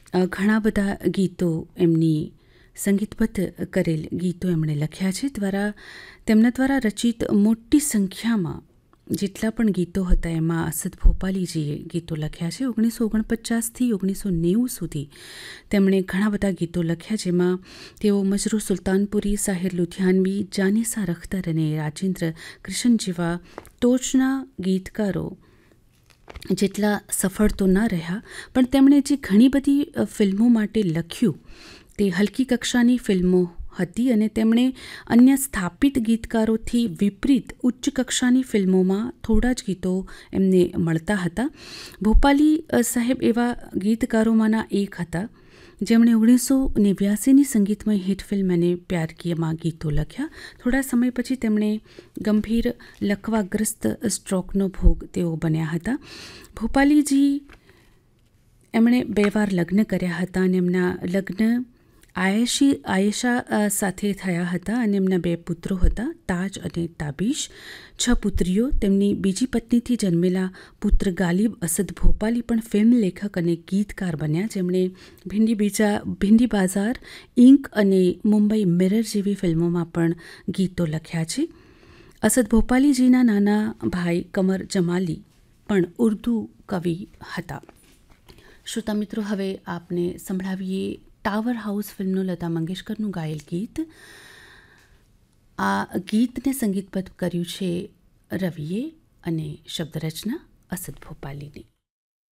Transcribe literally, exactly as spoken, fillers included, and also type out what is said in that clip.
ઘણા બધા ગીતો એમની સંગીતબદ્ધ કરેલ ગીતો એમણે લખ્યા છે. દ્વારા તેમના દ્વારા રચિત મોટી સંખ્યામાં જેટલા પણ ગીતો હતા એમાં અસદ ભોપાલીજીએ ગીતો લખ્યા છે. ઓગણીસો ઓગણપચાસથી ઓગણીસો નેવું સુધી તેમણે ઘણા બધા ગીતો લખ્યા, જેમાં તેઓ મજરૂ સુલતાનપુરી, સાહિર લુધિયાનવી, જાનિસા અખ્તર અને રાજેન્દ્ર કૃષ્ણ જેવા ટોચના ગીતકારો જેટલા સફળ તો ના રહ્યા, પણ તેમણે જે ઘણી બધી ફિલ્મો માટે લખ્યું તે હલકી કક્ષાની ફિલ્મો હતી અને તેમણે અન્ય સ્થાપિત ગીતકારોથી વિપરીત ઉચ્ચ કક્ષાની ફિલ્મોમાં થોડા જ ગીતો એમને મળતા હતા. ભોપાલી સાહેબ એવા ગીતકારોમાંના એક હતા જેમણે ઓગણીસો નેવ્યાસીની સંગીતમય હિટ ફિલ્મ અને પ્યાર કિયામાં ગીતો લખ્યા. થોડા સમય પછી તેમણે ગંભીર લકવાગ્રસ્ત સ્ટ્રોકનો ભોગ તેઓ બન્યા હતા. ભોપાલીજી એમણે બે વાર લગ્ન કર્યા હતા અને એમના લગ્ન આયેશી આયેશા સાથે થયા હતા અને એમના બે પુત્રો હતા, તાજ અને તાબીશ. છ પુત્રીઓ. તેમની બીજી પત્નીથી જન્મેલા પુત્ર ગાલિબ અસદ ભોપાલી પણ ફિલ્મ લેખક અને ગીતકાર બન્યા, જેમણે ભિંડી બીજા ભિંડી બાઝાર, ઇંક અને મુંબઈ મિરર જેવી ફિલ્મોમાં પણ ગીતો લખ્યા છે. અસદ ભોપાલીજીના નાના ભાઈ કમર જમાલી પણ ઉર્દુ કવિ હતા. શ્રોતા મિત્રો, હવે આપને સંભળાવીએ ટાવર હાઉસ ફિલ્મનું લતા મંગેશકરનું ગાયેલ ગીત. આ ગીતને સંગીતબદ્ધ કર્યું છે રવિએ અને શબ્દરચના અસદ ભોપાલીની.